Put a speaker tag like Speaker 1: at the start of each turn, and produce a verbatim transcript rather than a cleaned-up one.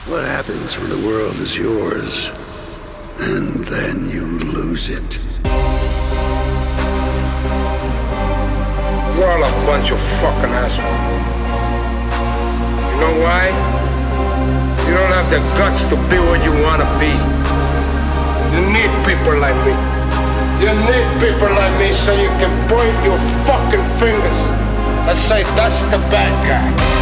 Speaker 1: What happens when the world is yours, and then you lose it?
Speaker 2: You're all a bunch of fucking assholes. You know why? You don't have the guts to be what you want to be. You need people like me. You need people like me so you can point your fucking fingers and say, that's the bad guy.